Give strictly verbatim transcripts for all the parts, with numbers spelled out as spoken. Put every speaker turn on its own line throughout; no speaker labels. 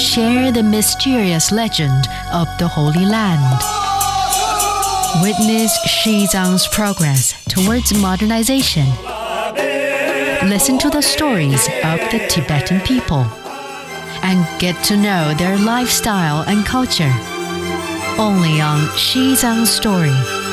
share the mysterious legend of the Holy Land. Witness Xizang's progress towards modernization. Listen to the stories of the Tibetan people and get to know their lifestyle and culture. Only on Xizang's Story.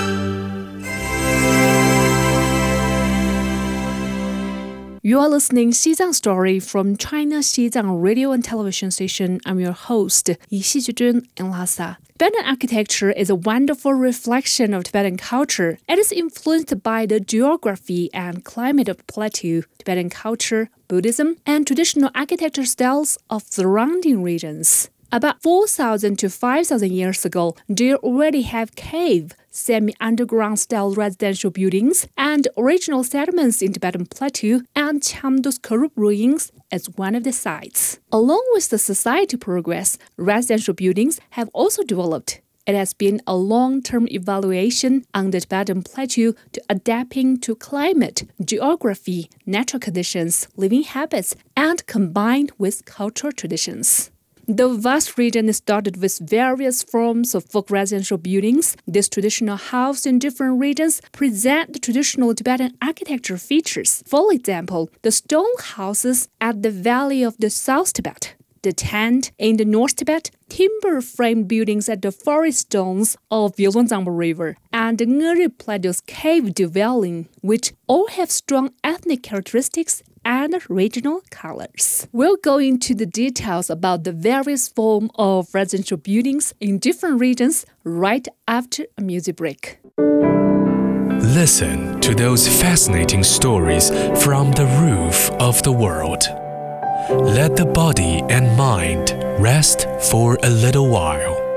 You are listening Xizang Story from China Xizang Radio and Television Station. I'm your host, Yi Xijun in Lhasa. Tibetan architecture is a wonderful reflection of Tibetan culture. It is influenced by the geography and climate of the plateau, Tibetan culture, Buddhism, and traditional architecture styles of surrounding regions. About four thousand to five thousand years ago, they already have cave, semi-underground style residential buildings and original settlements in Tibetan Plateau and Chamdos Karup ruins as one of the sites. Along with the society progress, residential buildings have also developed. It has been a long-term evaluation on the Tibetan Plateau to adapting to climate, geography, natural conditions, living habits, and combined with cultural traditions. The vast region is dotted with various forms of folk residential buildings. These traditional houses in different regions present the traditional Tibetan architecture features. For example, the stone houses at the valley of the South Tibet, the tent in the North Tibet, timber-framed buildings at the forest stones of Yelwanzangbo River, and the Ngeri Plateau's cave dwelling, which all have strong ethnic characteristics and regional colors. We'll go into the details about the various forms of residential buildings in different regions right after a music break.
Listen to those fascinating stories from the roof of the world. Let the body and mind rest for a little while.